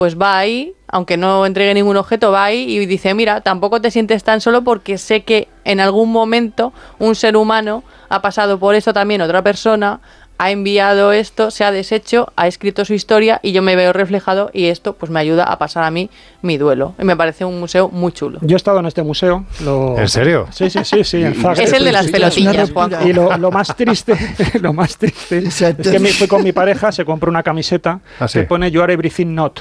pues va ahí, aunque no entregue ningún objeto, va ahí y dice, mira, tampoco te sientes tan solo porque sé que en algún momento un ser humano ha pasado por esto también, otra persona ha enviado esto, se ha deshecho, ha escrito su historia y yo me veo reflejado y esto pues me ayuda a pasar a mí mi duelo. Y me parece un museo muy chulo. Yo he estado en este museo. ¿En serio? Sí, en Zagreb. Es el de las pelotillas, Juanjo. Y lo más triste es que fui con mi pareja, se compró una camiseta que pone You are everything not.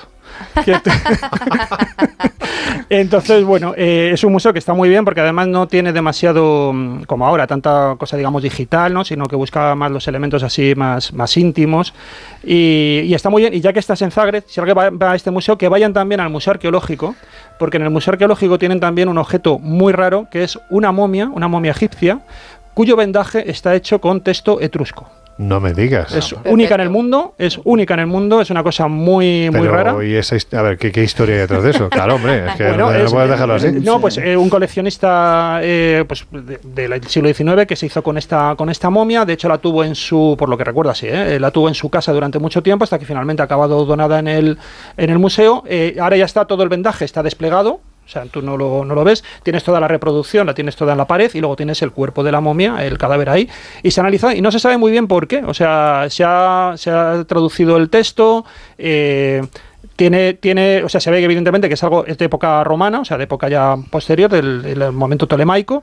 Entonces, bueno, es un museo que está muy bien porque además no tiene demasiado, como ahora, tanta cosa, digamos, digital, ¿no? Sino que busca más los elementos así más íntimos y está muy bien. Y ya que estás en Zagreb, si alguien va a este museo, que vayan también al Museo Arqueológico, porque en el Museo Arqueológico tienen también un objeto muy raro que es una momia egipcia, cuyo vendaje está hecho con testo etrusco. No me digas. Es única en el mundo, es una cosa muy rara. Y esa, a ver, ¿qué historia hay detrás de eso? Claro, hombre, es que bueno, no puedes dejarlo así. No, pues un coleccionista pues, del siglo XIX que se hizo con esta momia, de hecho la tuvo por lo que recuerdo así, la tuvo en su casa durante mucho tiempo hasta que finalmente ha acabado donada en el museo. Ahora ya está todo el vendaje, está desplegado. O sea, tú no lo ves, tienes toda la reproducción, la tienes toda en la pared y luego tienes el cuerpo de la momia, el cadáver ahí, y se analiza y no se sabe muy bien por qué. O sea, se ha traducido el texto, o sea, se ve que evidentemente que es de época romana, o sea, de época ya posterior, del momento tolemaico,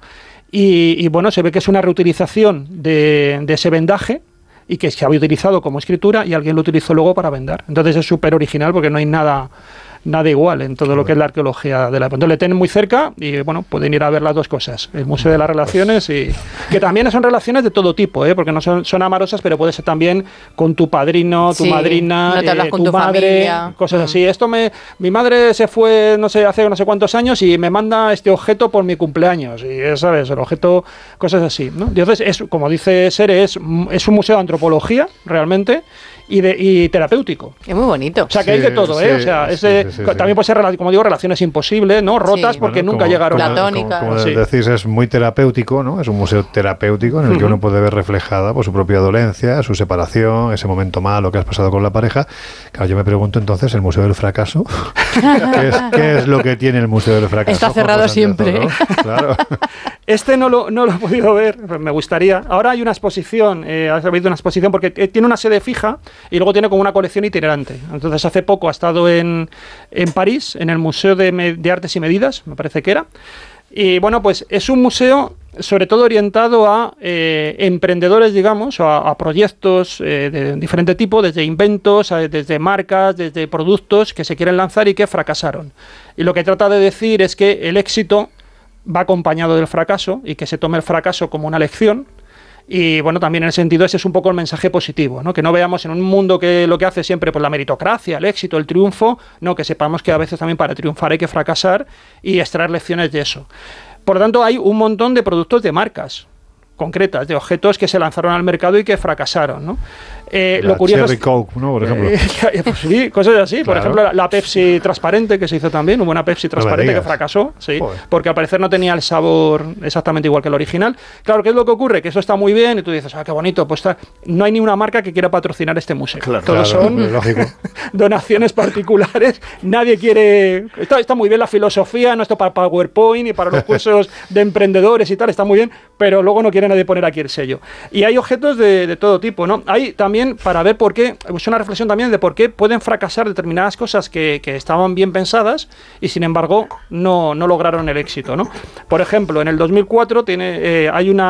y bueno, se ve que es una reutilización de ese vendaje, y que se había utilizado como escritura y alguien lo utilizó luego para vendar. Entonces es súper original porque no hay nada igual en todo lo que es la arqueología de la época. Entonces le tienen muy cerca y bueno, pueden ir a ver las dos cosas, el Museo de las Relaciones y que también son relaciones de todo tipo, porque no son amorosas, pero puede ser también con tu padrino, tu madrina, no te hablas con tu madre, familia. Cosas así. Mi madre se fue, no sé, hace no sé cuántos años y me manda este objeto por mi cumpleaños y sabes, el objeto, cosas así, ¿no? Entonces como dice Sere, es un museo de antropología realmente y terapéutico. Es muy bonito. O sea, que hay de todo, ¿eh? O sea, también puede ser, como digo, relaciones imposibles, ¿no? Rotas porque nunca llegaron a... Platónicas. Como decís, es muy terapéutico, ¿no? Es un museo terapéutico en el que uno puede ver reflejada su propia dolencia, su separación, ese momento malo que has pasado con la pareja. Claro, yo me pregunto entonces, ¿el Museo del Fracaso? ¿Qué es lo que tiene el Museo del Fracaso? Está cerrado siempre. ¿No? Claro. No lo he podido ver, me gustaría. Ahora hay una exposición, ha habido una exposición porque tiene una sede fija y luego tiene como una colección itinerante. Entonces hace poco ha estado en París, en el Museo de Artes y Medidas, me parece que era. Y bueno, pues es un museo sobre todo orientado a emprendedores, digamos, o a proyectos de diferente tipo, desde inventos, desde marcas, desde productos que se quieren lanzar y que fracasaron. Y lo que trata de decir es que el éxito va acompañado del fracaso y que se tome el fracaso como una lección. Y bueno, también en el sentido ese es un poco el mensaje positivo, ¿no? Que no veamos en un mundo que lo que hace siempre pues la meritocracia, el éxito, el triunfo, no, que sepamos que a veces también para triunfar hay que fracasar y extraer lecciones de eso. Por lo tanto, hay un montón de productos de marcas concretas, de objetos que se lanzaron al mercado y que fracasaron, ¿no? Lo curioso Cherry Coke, ¿no? Por ejemplo. Pues sí, cosas así. Claro. Por ejemplo, la Pepsi transparente que se hizo también, hubo una Pepsi transparente que fracasó, sí, porque al parecer no tenía el sabor exactamente igual que el original. Claro, ¿qué es lo que ocurre? Que eso está muy bien y tú dices, qué bonito, pues no hay ni una marca que quiera patrocinar este museo. Claro, todos son donaciones particulares, nadie quiere... Está muy bien la filosofía, no esto para PowerPoint y para los cursos de emprendedores y tal, está muy bien, pero luego no quiere nadie poner aquí el sello. Y hay objetos de todo tipo, ¿no? Hay también para ver por qué, es una reflexión también de por qué pueden fracasar determinadas cosas que estaban bien pensadas y sin embargo no lograron el éxito, ¿no? Por ejemplo, en el 2004 hay un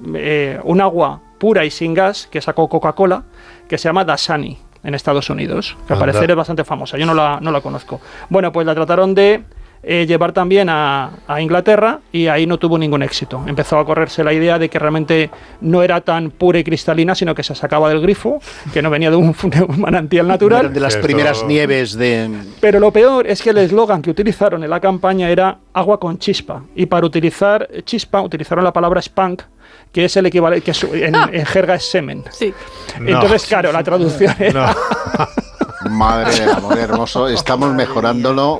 agua pura y sin gas que sacó Coca-Cola que se llama Dasani en Estados Unidos, que al parecer es bastante famosa, yo no la conozco. Bueno, pues la trataron de llevar también a Inglaterra y ahí no tuvo ningún éxito. Empezó a correrse la idea de que realmente no era tan pura y cristalina, sino que se sacaba del grifo, que no venía de un manantial natural. De las primeras nieves de... Pero lo peor es que el eslogan que utilizaron en la campaña era agua con chispa. Y para utilizar chispa utilizaron la palabra spunk, que es el equivalente, que en jerga es semen. Sí. Entonces, claro, la traducción era... Madre del amor hermoso, estamos mejorándolo.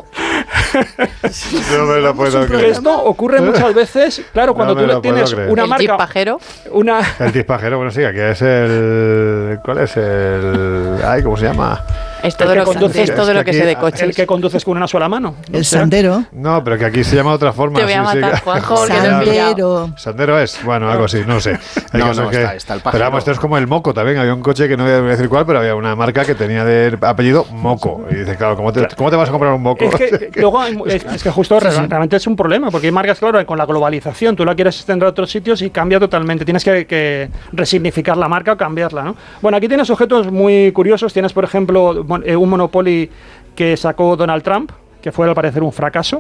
No me lo puedo creer. Esto ocurre muchas veces, claro, cuando tú tienes una marca... ¿El chispajero? El chispajero, bueno, sí, aquí es el... ¿Cuál es el...? Ay, ¿cómo se llama? Es todo, El lo, que conduces- es todo es lo que que sé de aquí- coches. El que conduces con una sola mano. El O sea, Sandero. No, pero que aquí se llama de otra forma. Te voy a matar, Juanjo, porque te he pillado. Sandero. Sandero es, bueno, algo así, no sé. El No, caso no, es que- está el pero pájaro. vamos, esto es como el Moco también. Había un coche que no voy a decir cuál, pero había una marca que tenía de apellido Moco. Y dice, claro, ¿cómo te vas a comprar un Moco? Es que, luego es que justo realmente es un problema, porque hay marcas, claro, con la globalización, tú la quieres extender a otros sitios y cambia totalmente. Tienes que resignificar la marca o cambiarla, ¿no? Bueno, aquí tienes objetos muy curiosos. Tienes, por ejemplo, un Monopoly que sacó Donald Trump, que fue al parecer un fracaso.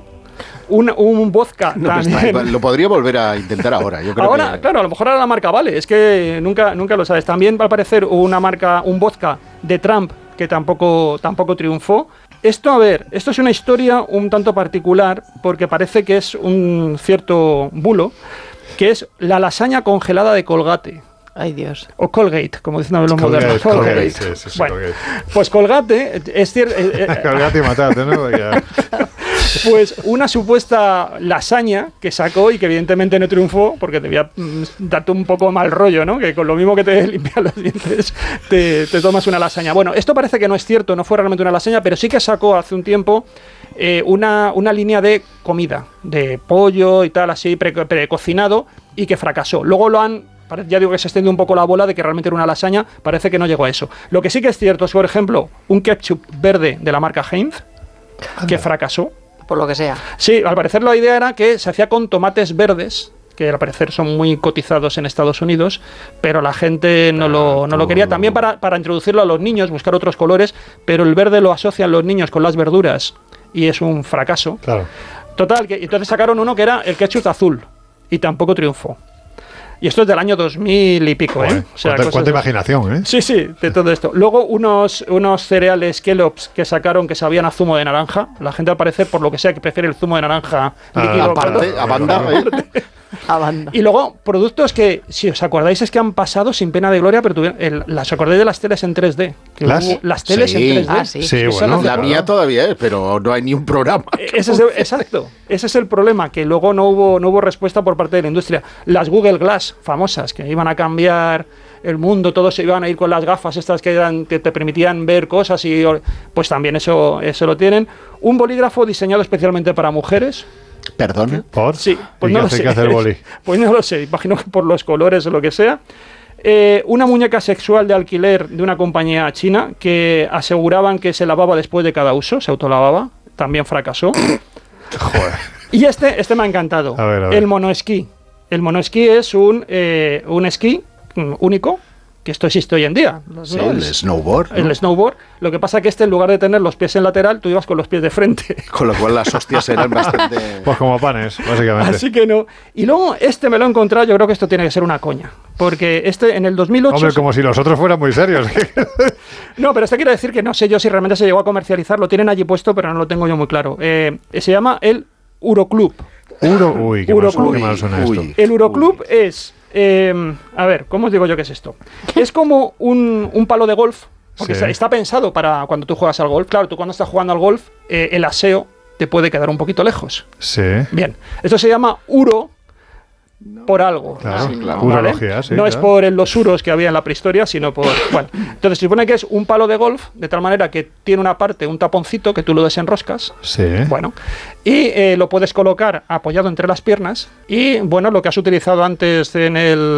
Un vodka No, pero también. lo podría volver a intentar ahora. Yo creo Ahora, que... claro, a lo mejor ahora la marca vale, es que nunca lo sabes. También va a aparecer una marca, un vodka de Trump que tampoco triunfó. Esto, a ver, esto es una historia un tanto particular porque parece que es un cierto bulo, que es la lasaña congelada de Colgate. Ay, Dios. O Colgate, como dicen los modernos. Colgate, sí, Bueno, Colgate. pues Colgate, es cierto, Colgate y matate, ¿no? Ya. pues una supuesta lasaña que sacó y que evidentemente no triunfó porque debía darte un poco mal rollo, ¿no? Que con lo mismo que te limpian los dientes te tomas una lasaña. Bueno, esto parece que no es cierto, no fue realmente una lasaña, pero sí que sacó hace un tiempo una línea de comida, de pollo y tal, así precocinado, y que fracasó. Luego ya digo que se extendió un poco la bola de que realmente era una lasaña, parece que no llegó a eso. Lo que sí que es cierto es, por ejemplo, un ketchup verde de la marca Heinz, que fracasó. Por lo que sea. Sí, al parecer la idea era que se hacía con tomates verdes, que al parecer son muy cotizados en Estados Unidos, pero la gente no lo quería. También para introducirlo a los niños, buscar otros colores, pero el verde lo asocian los niños con las verduras y es un fracaso. Claro. Total, que entonces sacaron uno que era el ketchup azul y tampoco triunfó. Y esto es del año 2000 y pico, Joder, ¿eh? O sea, cuánta cosas- imaginación, ¿eh? Sí, sí, de todo esto. Luego unos cereales Kellogg's que sacaron que sabían a zumo de naranja. La gente al parecer, por lo que sea, que prefiere el zumo de naranja líquido. Aparte, a banda, A banda. Y luego productos que, si os acordáis, es que han pasado sin pena de gloria, pero ¿os acordáis de las teles en 3D? Que ¿Las? hubo las teles Sí. en 3D. Ah, sí. Sí, Eso bueno. no- la mía todavía es, pero no hay ni un programa. Exacto. Ese es el problema, que luego no hubo respuesta por parte de la industria. Las Google Glass famosas, que iban a cambiar el mundo, todos se iban a ir con las gafas estas que te permitían ver cosas y pues también eso lo tienen. Un bolígrafo diseñado especialmente para mujeres. Perdón. ¿Por? Sí, pues ¿Y no qué lo hace, sé. qué hace el boli? Pues no lo sé, imagino que por los colores o lo que sea. Una muñeca sexual de alquiler de una compañía china que aseguraban que se lavaba después de cada uso, se autolavaba, también fracasó. Joder. Y este me ha encantado, A ver. el monoesquí. El monoesquí es un esquí único, que esto existe hoy en día. Sí, ¿no? el snowboard. ¿no? El snowboard. Lo que pasa que en lugar de tener los pies en lateral, tú ibas con los pies de frente. Con lo cual las hostias eran bastante... Pues como panes, básicamente. Así que no. Y luego me lo he encontrado, yo creo que esto tiene que ser una coña. Porque en el 2008... Hombre, como si los otros fueran muy serios. No, pero quiere decir que no sé yo si realmente se llegó a comercializar. Lo tienen allí puesto, pero no lo tengo yo muy claro. Se llama el Uroclub. Uy, qué Uroclub. mal suena esto. El Uroclub es... a ver, ¿cómo os digo yo qué es esto? Es como un palo de golf, porque Sí. está pensado para cuando tú juegas al golf. Claro, tú cuando estás jugando al golf, el aseo te puede quedar un poquito lejos. Sí. Bien, esto se llama Uro por algo. Claro, Sí, claro. urología, sí. No es claro. por los uros que había en la prehistoria, sino por... Bueno, entonces se supone que es un palo de golf, de tal manera que tiene una parte, un taponcito, que tú lo desenroscas. Sí. Bueno, y lo puedes colocar apoyado entre las piernas. Y bueno, lo que has utilizado antes en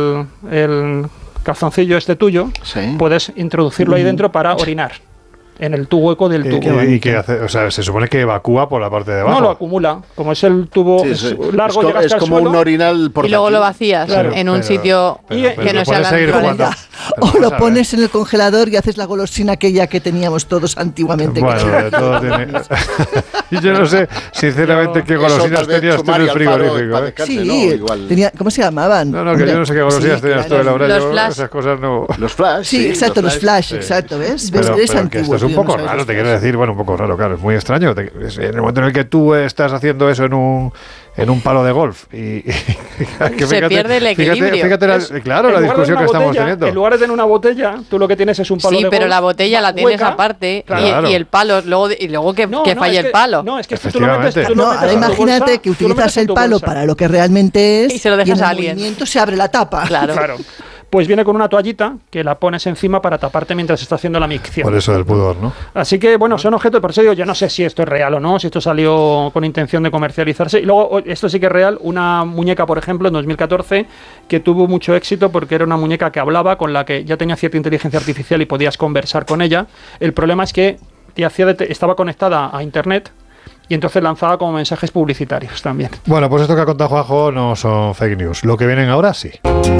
el calzoncillo este tuyo, Sí. puedes introducirlo ahí dentro para orinar. En el hueco del tubo. ¿Y qué hace? O sea, se supone que evacúa por la parte de abajo. No, lo acumula. Como es el tubo Sí, es sí. largo, es llega hasta el como suelo. un orinal portátil. Y luego lo vacías Claro, en un pero- sitio pero que no sea puedes la seguir naturaleza. jugando. O lo pones en el congelador y haces la golosina aquella que teníamos todos antiguamente. Bueno, de todo tiene. Y yo no sé, sinceramente, qué Eso golosinas tal vez tenías tú en Chumari el Alfaro, frigorífico. para ¿eh? descanse, Sí, ¿no? Igual. ¿cómo se llamaban? No, que yo no sé qué golosinas Sí, tenías tú en la claro. hora. Los Yo flash. esas cosas no. Los flash. Sí, exacto, los flash, Sí. exacto, ¿ves? Pero, Eres pero que antiguo. esto es un tío, no poco sabes raro, los te flash. quiero decir, bueno, un poco raro, claro, es muy extraño. En el momento en el que tú estás haciendo eso en un palo de golf y que Se pierde el equilibrio. Fíjate claro, En la lugar de discusión una que estamos botella, teniendo. En lugar de tener una botella, tú lo que tienes es un palo Sí, de pero golf la botella la tienes hueca. aparte Claro. y el palo, luego que falle es el palo. No, es que tú lo metes, Efectivamente. tú lo No, metes ahora en tu imagínate bolsa, que tú lo metes utilizas en el tu palo bolsa. para lo que realmente es Y se lo dejas en a el alguien. movimiento se abre la tapa. Claro. Claro. pues viene con una toallita que la pones encima para taparte mientras está haciendo la micción. Por eso del pudor, ¿no? Así que, bueno, son objetos, por eso digo, yo no sé si esto es real o no, si esto salió con intención de comercializarse. Y luego, esto sí que es real, una muñeca, por ejemplo, en 2014, que tuvo mucho éxito porque era una muñeca que hablaba, con la que ya tenía cierta inteligencia artificial y podías conversar con ella. El problema es que estaba conectada a Internet y entonces lanzaba como mensajes publicitarios también. Bueno, pues esto que ha contado Juanjo no son fake news. Lo que vienen ahora sí.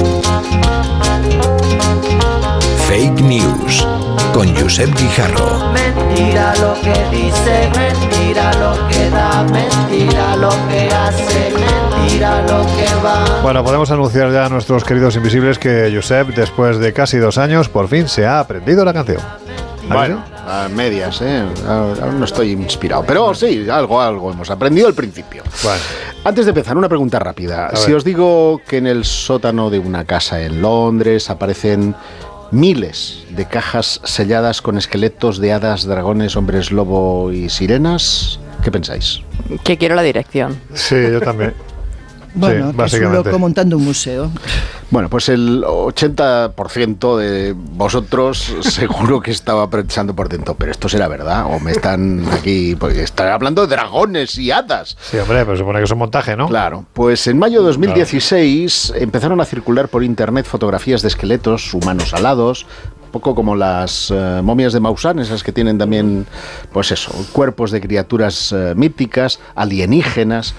Fake News con Josep Guijarro. Mentira lo que dice, mentira lo que da, mentira lo que hace, mentira lo que va. Bueno, podemos anunciar ya a nuestros queridos invisibles que Josep, después de casi 2 años, por fin se ha aprendido la canción. Bueno, a medias, aún no estoy inspirado. Pero sí, algo hemos aprendido al principio. Bueno. Antes de empezar, una pregunta rápida. Si os digo que en el sótano de una casa en Londres aparecen miles de cajas selladas con esqueletos de hadas, dragones, hombres lobo y sirenas, ¿qué pensáis? Que quiero la dirección. Sí, yo también. Bueno, sí, que es un loco montando un museo. Bueno, pues el 80% de vosotros seguro que estaba pensando por dentro, pero esto será verdad, o me están aquí, porque están hablando de dragones y hadas. Sí, hombre, pero supone que es un montaje, ¿no? Claro, pues en mayo de 2016 empezaron a circular por internet fotografías de esqueletos humanos alados, un poco como las momias de Maussan, esas que tienen también, pues eso, cuerpos de criaturas míticas, alienígenas,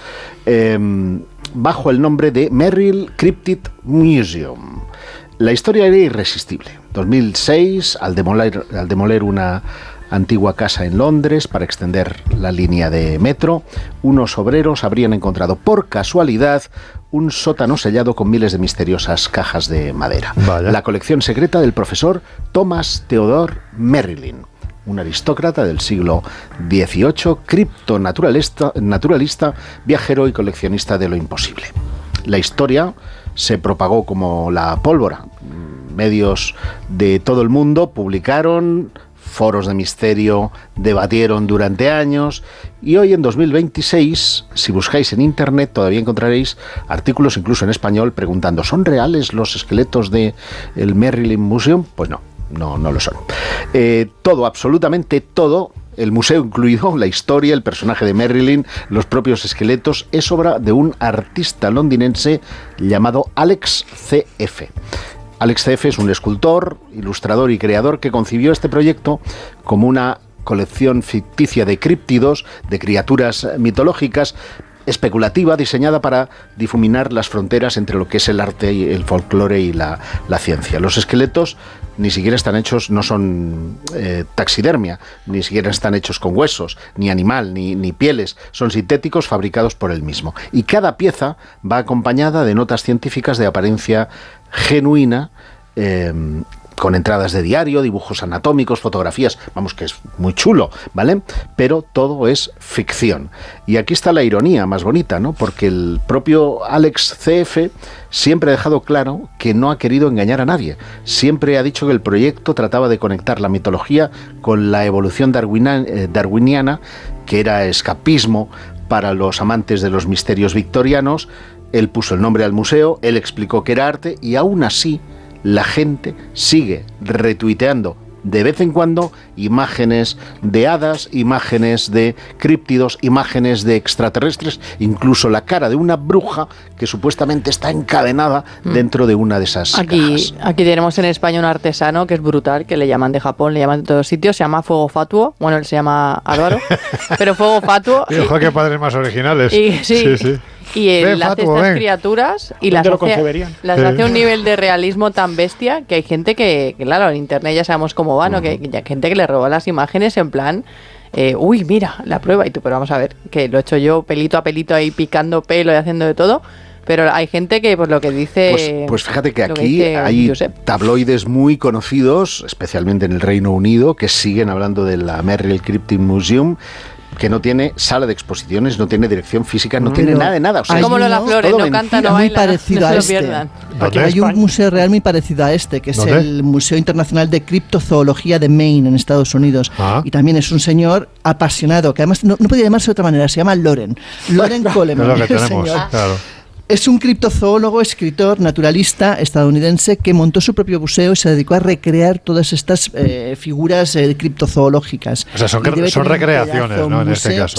bajo el nombre de Merrill Cryptid Museum. La historia era irresistible. 2006, al demoler una antigua casa en Londres para extender la línea de metro, unos obreros habrían encontrado por casualidad un sótano sellado con miles de misteriosas cajas de madera. Vaya. La colección secreta del profesor Thomas Theodore Merrillin, un aristócrata del siglo XVIII, criptonaturalista, viajero y coleccionista de lo imposible. La historia se propagó como la pólvora. Medios de todo el mundo publicaron, foros de misterio debatieron durante años, y hoy en 2026, si buscáis en internet, todavía encontraréis artículos incluso en español preguntando: ¿son reales los esqueletos del Merrillin Museum? Pues no lo son. Todo, absolutamente todo, el museo incluido, la historia, el personaje de Merrillin, los propios esqueletos, es obra de un artista londinense llamado Alex C.F. Alex C.F. es un escultor, ilustrador y creador que concibió este proyecto como una colección ficticia de críptidos, de criaturas mitológicas, especulativa, diseñada para difuminar las fronteras entre lo que es el arte y el folclore y la ciencia. Los esqueletos ni siquiera están hechos, no son taxidermia, ni siquiera están hechos con huesos, ni animal, ni pieles, son sintéticos fabricados por él mismo. Y cada pieza va acompañada de notas científicas de apariencia genuina, con entradas de diario, dibujos anatómicos, fotografías, vamos, que es muy chulo, ¿vale? Pero todo es ficción. Y aquí está la ironía más bonita, ¿no? Porque el propio Alex C.F. siempre ha dejado claro que no ha querido engañar a nadie. Siempre ha dicho que el proyecto trataba de conectar la mitología con la evolución darwiniana, que era escapismo para los amantes de los misterios victorianos. Él puso el nombre al museo, él explicó que era arte, y aún así la gente sigue retuiteando de vez en cuando imágenes de hadas, imágenes de críptidos, imágenes de extraterrestres, incluso la cara de una bruja que supuestamente está encadenada dentro de una de esas cajas. Aquí tenemos en España un artesano que es brutal, que le llaman de Japón, le llaman de todos sitios, se llama Fuego Fatuo. Bueno, él se llama Álvaro, pero Fuego Fatuo. Y ojo, qué padres más originales. Sí. Y él hace estas criaturas y las hace a un nivel de realismo tan bestia que hay gente que claro, en internet ya sabemos cómo va, ¿no? Que hay gente que le roba las imágenes en plan, uy, mira, la prueba, y tú, pero vamos a ver, que lo he hecho yo pelito a pelito ahí picando pelo y haciendo de todo. Pero hay gente que, pues lo que dice... Pues fíjate que aquí hay Josep. Tabloides muy conocidos, especialmente en el Reino Unido, que siguen hablando de la Merrill Cryptid Museum, que no tiene sala de exposiciones, no tiene dirección física, no tiene nada de nada. O sea, como Lola Flores, no canta, no baila, parecido no se a lo pierdan. Hay un museo real muy parecido a este, que es el Museo Internacional de Criptozoología de Maine, en Estados Unidos. Y también es un señor apasionado, que además no podía llamarse de otra manera, se llama Loren Coleman. Es lo que tenemos, claro. Es un criptozoólogo, escritor, naturalista estadounidense que montó su propio museo y se dedicó a recrear todas estas figuras criptozoológicas. O sea, son recreaciones, ¿no? En este caso.